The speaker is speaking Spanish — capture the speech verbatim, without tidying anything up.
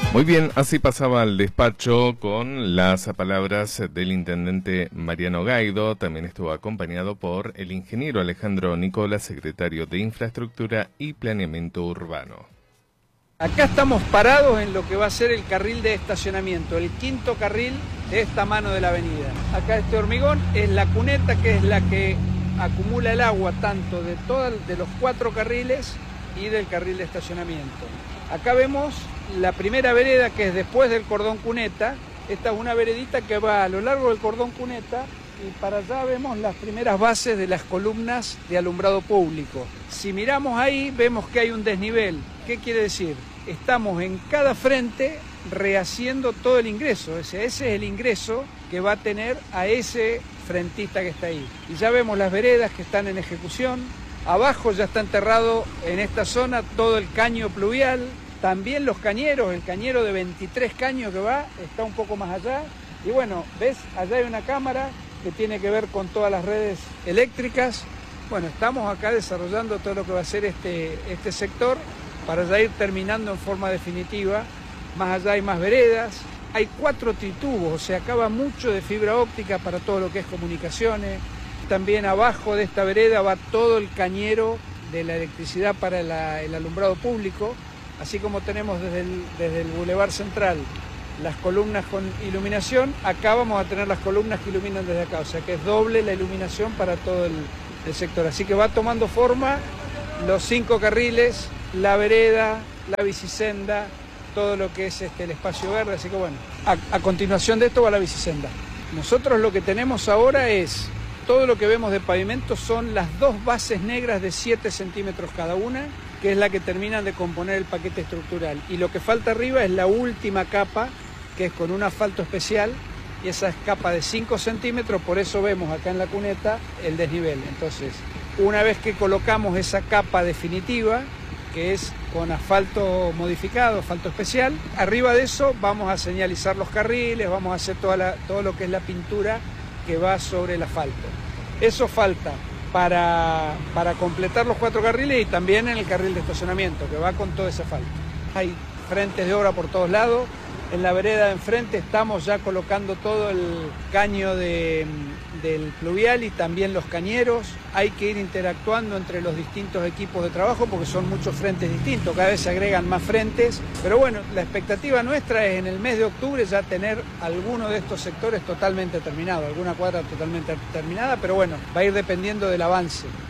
Muy bien, así pasaba el despacho con las palabras del intendente Mariano Gaido. También estuvo acompañado por el ingeniero Alejandro Nicola, secretario de Infraestructura y Planeamiento Urbano. Acá estamos parados en lo que va a ser el carril de estacionamiento, el quinto carril de esta mano de la avenida. Acá este hormigón es la cuneta, que es la que acumula el agua tanto de, toda, de los cuatro carriles y del carril de estacionamiento. Acá vemos la primera vereda, que es después del cordón cuneta. Esta es una veredita que va a lo largo del cordón cuneta y para allá vemos las primeras bases de las columnas de alumbrado público. Si miramos ahí vemos que hay un desnivel. ¿Qué quiere decir? Estamos en cada frente rehaciendo todo el ingreso. Ese, ese es el ingreso que va a tener a ese frentista que está ahí. Y ya vemos las veredas que están en ejecución. Abajo ya está enterrado en esta zona todo el caño pluvial. También los cañeros, el cañero de veintitrés caños que va, está un poco más allá. Y bueno, ves, allá hay una cámara que tiene que ver con todas las redes eléctricas. Bueno, estamos acá desarrollando todo lo que va a ser este, este sector para ya ir terminando en forma definitiva. Más allá hay más veredas, hay cuatro tritubos, o sea, acá va mucho de fibra óptica para todo lo que es comunicaciones. También abajo de esta vereda va todo el cañero de la electricidad para la, el alumbrado público. Así como tenemos desde el, desde el Boulevard Central las columnas con iluminación, acá vamos a tener las columnas que iluminan desde acá, o sea que es doble la iluminación para todo el, el sector. Así que va tomando forma los cinco carriles, la vereda, la bicisenda, todo lo que es este, el espacio verde, así que bueno, a, a continuación de esto va la bicisenda. Nosotros lo que tenemos ahora es, todo lo que vemos de pavimento son las dos bases negras de siete centímetros cada una, que es la que terminan de componer el paquete estructural. Y lo que falta arriba es la última capa, que es con un asfalto especial, y esa es capa de cinco centímetros, por eso vemos acá en la cuneta el desnivel. Entonces, una vez que colocamos esa capa definitiva, que es con asfalto modificado, asfalto especial, arriba de eso vamos a señalizar los carriles, vamos a hacer toda la, todo lo que es la pintura que va sobre el asfalto. Eso falta para, para completar los cuatro carriles y también en el carril de estacionamiento, que va con todo ese asfalto. Hay frentes de obra por todos lados. En la vereda de enfrente estamos ya colocando todo el caño de, del pluvial y también los cañeros. Hay que ir interactuando entre los distintos equipos de trabajo porque son muchos frentes distintos, cada vez se agregan más frentes. Pero bueno, la expectativa nuestra es en el mes de octubre ya tener alguno de estos sectores totalmente terminado, alguna cuadra totalmente terminada, pero bueno, va a ir dependiendo del avance.